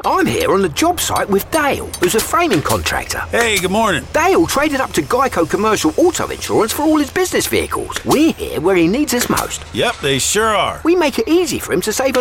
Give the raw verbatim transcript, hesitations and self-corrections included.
I'm here on the job site with Dale, who's a framing contractor. Hey, good morning. Dale traded up to Geico Commercial Auto Insurance for all his business vehicles. We're here where he needs us most. Yep, they sure are. We make it easy for him to save